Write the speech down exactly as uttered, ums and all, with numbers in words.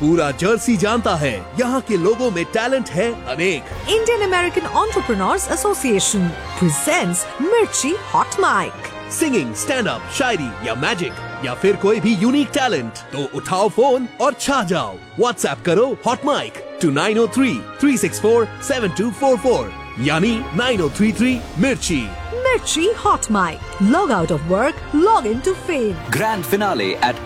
पूरा जर्सी जानता है यहाँ के लोगों में टैलेंट है अनेक। Indian American Entrepreneurs Association presents Mirchi Hot Mic. Singing, stand up, शायरी या मैजिक या फिर कोई भी यूनिक टैलेंट, तो उठाओ फोन और छा जाओ। व्हाट्सएप करो hot mic to nine O three three six four seven to four four यानी नाइन ओ थ्री थ्री मिर्ची। Mirchi Hot Mic. Log out of work, log into fame. Grand finale at